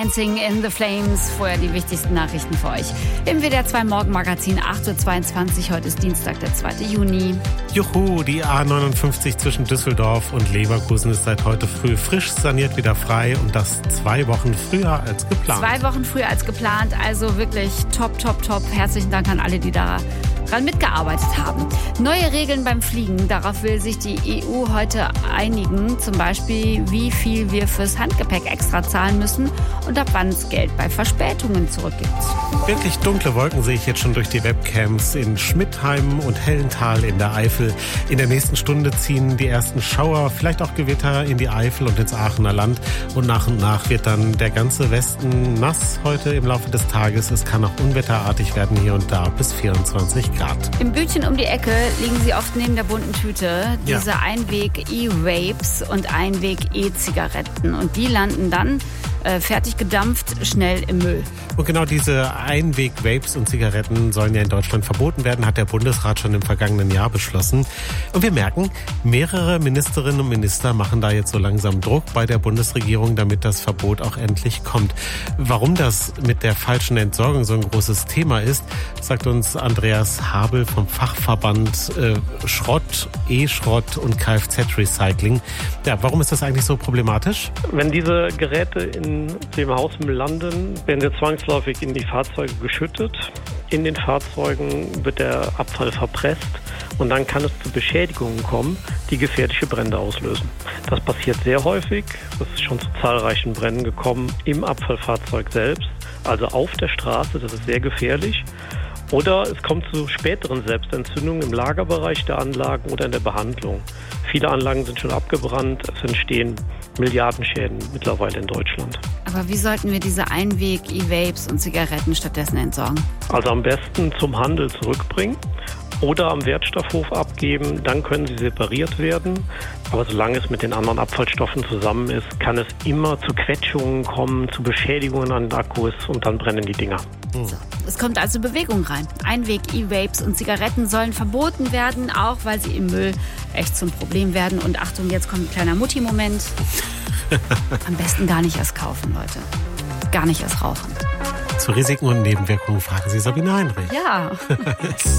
Dancing in the Flames. Vorher die wichtigsten Nachrichten für euch im WDR 2 Morgenmagazin, 8.22 Uhr. Heute ist Dienstag, der 2. Juni. Juhu, die A59 zwischen Düsseldorf und Leverkusen ist seit heute früh frisch saniert wieder frei und das 2 Wochen früher als geplant. 2 Wochen früher als geplant, also wirklich top, top, top. Herzlichen Dank an alle, die daran mitgearbeitet haben. Neue Regeln beim Fliegen, darauf will sich die EU heute einigen. Zum Beispiel, wie viel wir fürs Handgepäck extra zahlen müssen und ab wann es Geld bei Verspätungen zurückgibt. Wirklich dunkle Wolken sehe ich jetzt schon durch die Webcams in Schmidtheim und Hellental in der Eifel. In der nächsten Stunde ziehen die ersten Schauer, vielleicht auch Gewitter in die Eifel und ins Aachener Land. Und nach wird dann der ganze Westen nass heute im Laufe des Tages. Es kann auch unwetterartig werden hier und da bis 24 Grad. Im Bütchen um die Ecke liegen sie oft neben der bunten Tüte. Diese Einweg-E-Vapes und Einweg-E-Zigaretten. Und die landen dann fertig gedampft schnell im Müll. Und genau diese Einweg-Vapes und Zigaretten sollen ja in Deutschland verboten werden, hat der Bundesrat schon im vergangenen Jahr beschlossen. Und wir merken, mehrere Ministerinnen und Minister machen da jetzt so langsam Druck bei der Bundesregierung, damit das Verbot auch endlich kommt. Warum das mit der falschen Entsorgung so ein großes Thema ist, sagt uns Andreas Habel vom Fachverband Schrott, E-Schrott und Kfz-Recycling. Ja, warum ist das eigentlich so problematisch? Wenn diese Geräte in dem Hausmüll landen, werden sie zwangsläufig in die Fahrzeuge geschüttet. In den Fahrzeugen wird der Abfall verpresst und dann kann es zu Beschädigungen kommen, die gefährliche Brände auslösen. Das passiert sehr häufig. Es ist schon zu zahlreichen Bränden gekommen im Abfallfahrzeug selbst, also auf der Straße. Das ist sehr gefährlich. Oder es kommt zu späteren Selbstentzündungen im Lagerbereich der Anlagen oder in der Behandlung. Viele Anlagen sind schon abgebrannt. Es entstehen Milliardenschäden mittlerweile in Deutschland. Aber wie sollten wir diese Einweg-E-Vapes und Zigaretten stattdessen entsorgen? Also am besten zum Handel zurückbringen oder am Wertstoffhof abgeben. Dann können sie separiert werden. Aber solange es mit den anderen Abfallstoffen zusammen ist, kann es immer zu Quetschungen kommen, zu Beschädigungen an Akkus und dann brennen die Dinger. So, es kommt also Bewegung rein. Einweg-E-Vapes und Zigaretten sollen verboten werden, auch weil sie im Müll echt zum Problem werden. Und Achtung, jetzt kommt ein kleiner Mutti-Moment. Am besten gar nicht erst kaufen, Leute. Gar nicht erst rauchen. Zu Risiken und Nebenwirkungen fragen Sie Sabine Heinrich. Ja.